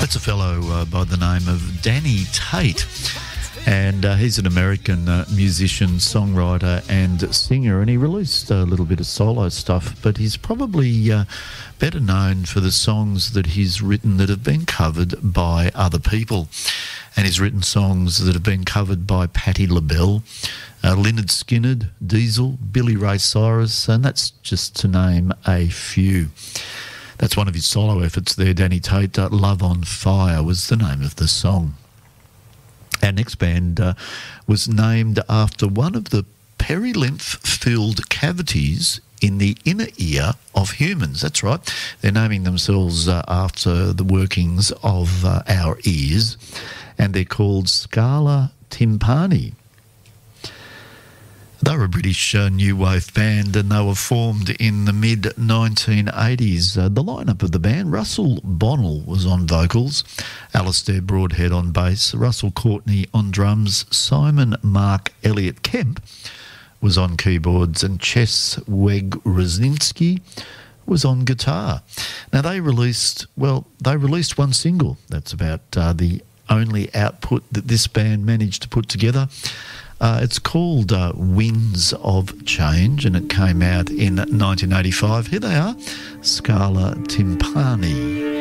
That's a fellow by the name of Danny Tate, and he's an American musician, songwriter and singer, and he released a little bit of solo stuff, but he's probably better known for the songs that he's written that have been covered by other people. And he's written songs that have been covered by Patti LaBelle, Lynyrd Skynyrd, Diesel, Billy Ray Cyrus, and that's just to name a few. That's one of his solo efforts there, Danny Tate. Love on Fire was the name of the song. Our next band was named after one of the perilymph-filled cavities in the inner ear of humans. That's right. They're naming themselves after the workings of our ears, and they're called Scala Timpani. They were a British new wave band, and they were formed in the mid-1980s. The lineup of the band: Russell Bonnell was on vocals, Alistair Broadhead on bass, Russell Courtney on drums, Simon Mark Elliott Kemp was on keyboards, and Ches Weg-Rosinski was on guitar. Now, they released one single. That's about the only output that this band managed to put together. It's called Winds of Change, and it came out in 1985. Here they are, Scala Timpani.